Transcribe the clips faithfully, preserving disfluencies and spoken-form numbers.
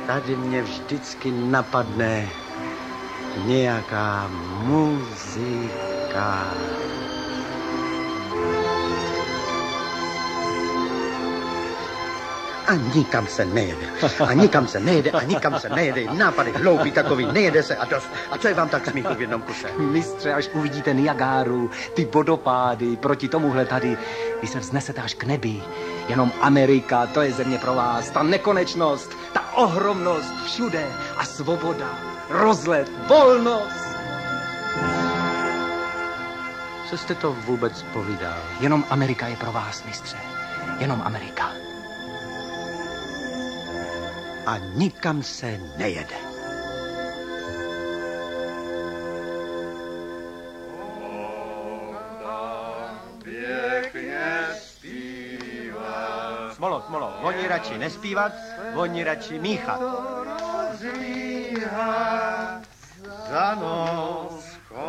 tady mě vždycky napadne nějaká muzika. A nikam se nejede. A nikam se nejede, a nikam se nejede. Nápady hloupý takový, nejede se a dost. A co je vám tak smíchu v jednom kuse? Mistře, až uvidíte Niagáru, ty vodopády, proti tomuhle tady, vy se vznesete až k nebi. Jenom Amerika, to je země pro vás. Ta nekonečnost, ta ohromnost všude a svoboda, rozlet, volnost. Co jste to vůbec povídal? Jenom Amerika je pro vás, mistře. Jenom Amerika. A nikam se nejede. Smolo, smolo, oni radši nespívat, oni radši míchat. Za noc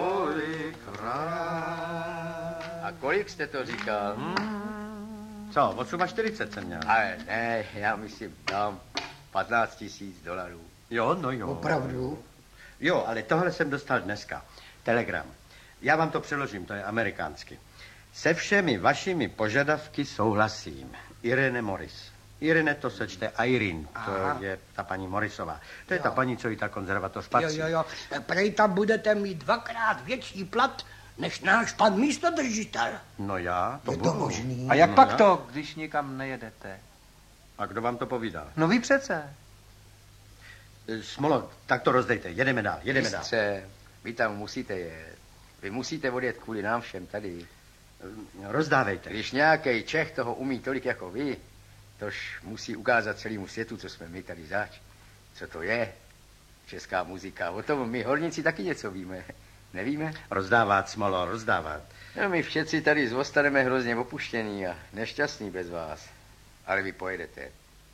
kolikrát. A kolik jste to říkal? Hmm. Co, čtyřicet osm jsem měl. Ale ne, já myslím, dám patnáct tisíc dolarů. Jo, no jo. Opravdu? Jo, ale tohle jsem dostal dneska. Telegram. Já vám to přeložím, to je amerikánsky. Se všemi vašimi požadavky souhlasím. Irene Morris. Irene to se čte Irene, to Aha. je ta paní Morrisová. To je jo. ta paní, co jí ta konzervatoř patří. Jo, jo, jo. Prej tam budete mít dvakrát větší plat, než náš pan místodržitel. No já, to je budu. to možný. A jak no pak já? to, když nikam nejedete? A kdo vám to povídal? No vy přece. Smolo, tak to rozdejte, jedeme dál, jedeme dál. Mistře, vy tam musíte jet. Vy musíte odjet kvůli nám všem tady. Rozdávejte. Když nějaký Čech toho umí tolik jako vy, tož musí ukázat celému světu, co jsme my tady zač. Co to je česká muzika. O tom my horníci taky něco víme. Nevíme? Rozdávat, Smolo, rozdávat. No, my všetci tady zůstaneme hrozně opuštění a nešťastní bez vás. Ale vy pojedete.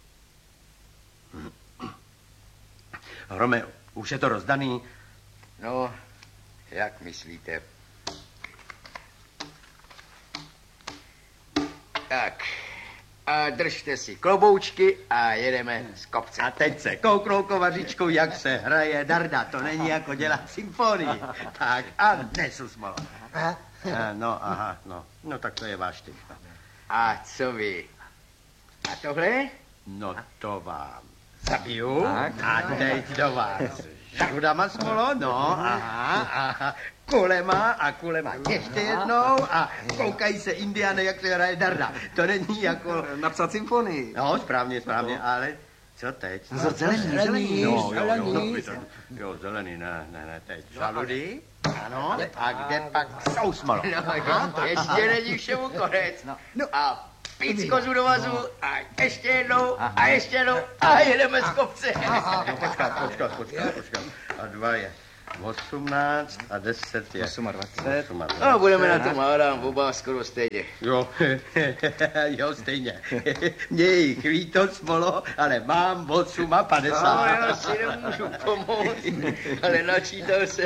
Hrome, už je to rozdaný? No, jak myslíte? Tak, a držte si kloboučky a jedeme z kopce. A teď se kouknou kovařičkou, jak se hraje darda. To není jako dělat symfonii. Tak a nesu, Smolo. A, no, aha, no. No tak to je váš typ. A co vy? A tohle? No to vám zabiju tak. A teď do vás. Žaludama, Smolo, no, aha, aha. Kulema a kulema ještě jednou a koukají se Indiány, jak se hraje darda. To není jako... Napsat symfonii. No, správně, správně, ale co teď? No, zelený, zelený. No, jo, jo, jo, jo, zelený, ne, ne, ne, teď. Žaludy, ano, a kde pak jsou, Smolo? No, ještě není všemu konec. A píc kozu do vazu a ještě jednou a ještě jednou a jedeme z kopce. No, počkat, počkat, počkat, počkat. A dva je osmnáct a deset je dvacet osm. No, budeme na tom hádám, oba skoro stejně. Jo, jo, stejně. Mě je jich líto, Smolo, ale mám padesát osm. No, já si nemůžu pomoct, ale načítal jsem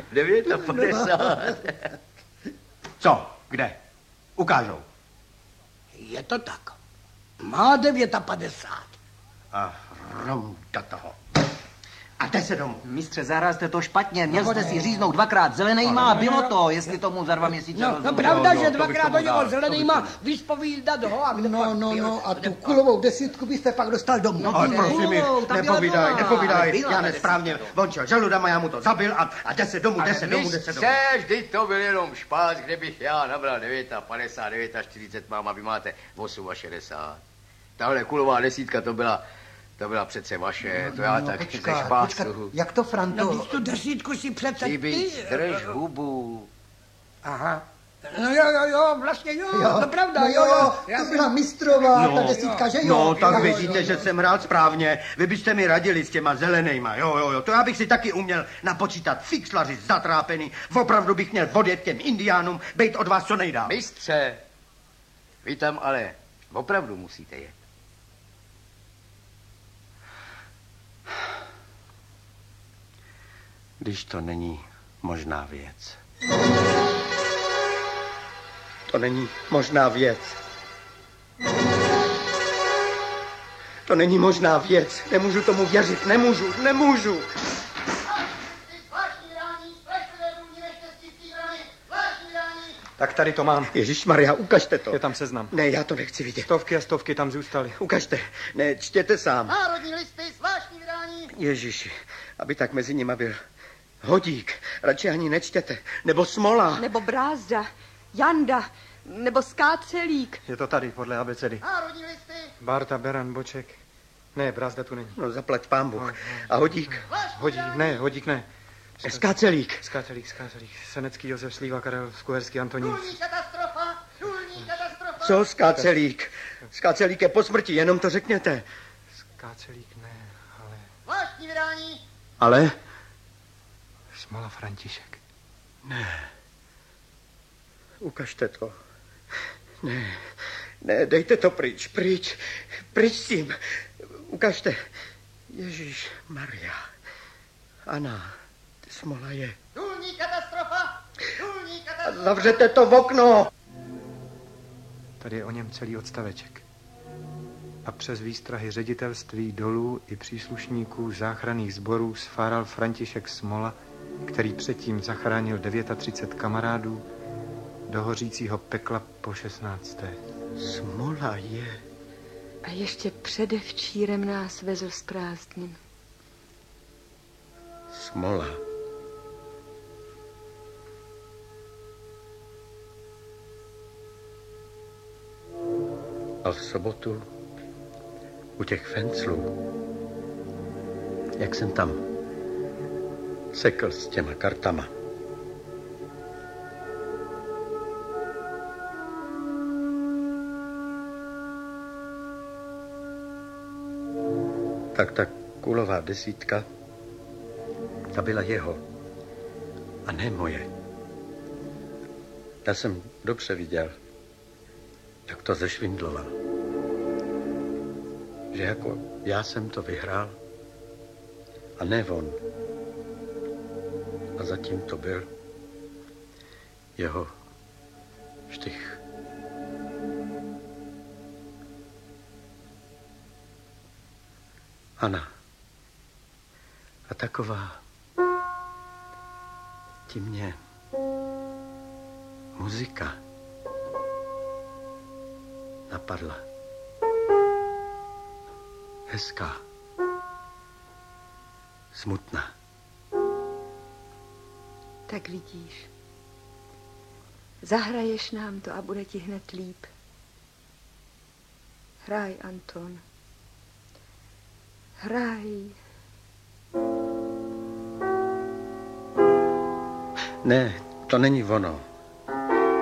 padesát devět. Co? Kde? Ukážou. Je to tak. Má padesát devět. A hrom do toho. A jde se domů. Mistře, zahrál jste to špatně. Měl jste si říznout dvakrát zelenejma a bylo to, jestli tomu za dva měsíce No, no pravda, že dvakrát do něho zelenejma vyspovídat ho a kde No, pak no, byl- no, a tu kulovou desítku byste pak dostal domů. No, Ale prosím, Bylo, tam byla nepovídaj, byla. nepovídaj, Byla já ta nesprávně, on šel žaludama, já mu to zabil a, a jde se domů, jde se domů, jde se domů. Mistře, vždyť to byl jenom špás, kde bych já nabral padesát devět, čtyřicet mám a vy máte šedesát osm. Tahle kulová desítka to byla, to byla přece vaše, to já No, tak počkat, ze počkat, špásu. jak to, Franto? No, víš, tu desítku si přece Ty ty... víc, drž hubu. Aha. No jo, jo, jo, vlastně jo, Jo, to pravda, no jo, jo. To Já byla mistrová, No, ta desítka, že jo? No, tak Jo, vidíte, jo, že jsem hrál správně. Vy byste mi radili s těma zelenejma, jo, jo, jo. To já bych si taky uměl napočítat fixlaři zatrápený. Opravdu bych měl odjet těm indiánům, bejt od vás co nejdál. Mistře, vy tam ale opravdu musíte jet. Když to není možná věc. To není možná věc. To není možná věc. Nemůžu tomu věřit. Nemůžu, nemůžu. Tak tady to mám. Ježišmarja, ukažte to. Je tam seznam. Ne, já to nechci vidět. Stovky a stovky tam zůstaly. Ukažte. Ne, čtěte sám. Národní listy, zvláštní vydání. Ježiši, aby tak mezi nimi byl Hodík. Radši ani nečtěte. Nebo Smola. Nebo Brázda, Janda, nebo Skácelík. Je to tady, podle abecedy. Národní listy. Barta, Beran, Boček. Ne, Brázda tu není. No, zaplať pán Bůh. A Hodík? Hodík, ne, Hodík ne. Skácelík. Skácelík, Skácelík. Senecký Josef Slíva, Karel Skuherský, Antonín. Důlní katastrofa, důlní katastrofa. Co Skácelík? Skácelík je po smrti, jenom to řekněte. Skácelík ne, ale... Zvláštní vydání. Ale? Smola František. Ne. Ukažte to. Ne, ne, dejte to pryč, pryč, pryč s tím. Ukažte. Ježíš Maria. Ana, Smola je. Důlní katastrofa, důlní A katastrofa. zavřete to v okno. Tady je o něm celý odstaveček. A přes výstrahy ředitelství dolů i příslušníků záchranných sborů sfáral František Smola, který předtím zachránil třicet devět kamarádů do hořícího pekla po šestnácté. Smola je. A ještě předevčírem nás vezl z prázdnin. Smola. A v sobotu u těch fenclů, jak jsem tam sekl s těma kartama. Tak ta kulová desítka, ta byla jeho a ne moje. Já jsem dobře viděl, jak to zešvindloval. Že jako já jsem to vyhrál a ne on. A zatím to byl jeho štych. Ana. A taková ti mě muzika napadla. Hezká. Smutná. Tak vidíš. Zahraješ nám to a bude ti hned líp. Hraj, Anton. Hraj. Ne, to není ono.